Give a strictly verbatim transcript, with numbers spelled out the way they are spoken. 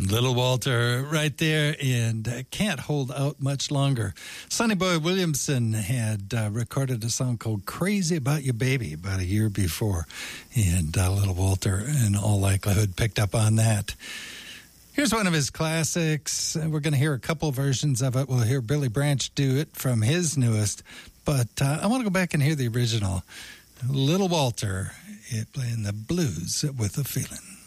Little Walter right there, and uh, can't hold out much longer. Sonny Boy Williamson had uh, recorded a song called Crazy About You Baby about a year before, and uh, Little Walter, in all likelihood, picked up on that. Here's one of his classics. We're going to hear a couple versions of it. We'll hear Billy Branch do it from his newest, but uh, I want to go back and hear the original. Little Walter, it playing the blues with a feeling.